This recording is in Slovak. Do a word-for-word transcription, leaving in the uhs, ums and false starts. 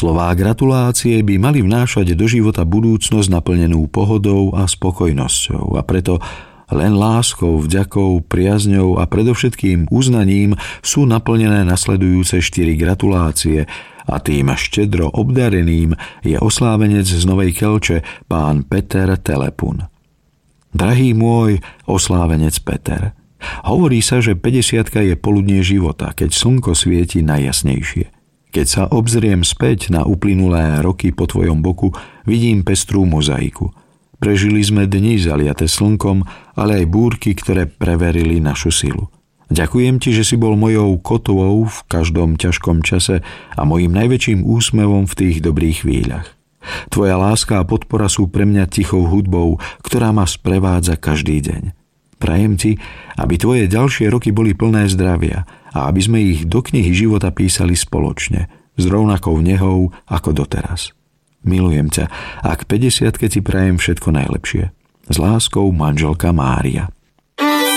Slová gratulácie by mali vnášať do života budúcnosť naplnenú pohodou a spokojnosťou a preto len láskou, vďakou, priazňou a predovšetkým uznaním sú naplnené nasledujúce štyri gratulácie a tým štedro obdareným je oslávenec z Novej Kelče, pán Peter Telepun. Drahý môj oslávenec Peter, hovorí sa, že päťdesiatka je poludnie života, keď slnko svieti najjasnejšie. Keď sa obzriem späť na uplynulé roky po tvojom boku, vidím pestrú mozaiku. Prežili sme dni zaliate slnkom, ale aj búrky, ktoré preverili našu silu. Ďakujem ti, že si bol mojou kotvou v každom ťažkom čase a mojím najväčším úsmevom v tých dobrých chvíľach. Tvoja láska a podpora sú pre mňa tichou hudbou, ktorá ma sprevádza každý deň. Prajem ti, aby tvoje ďalšie roky boli plné zdravia a aby sme ich do knihy života písali spoločne, s rovnakou nehou ako doteraz. Milujem ťa a k päťdesiatke ti prajem všetko najlepšie. S láskou, manželka Mária.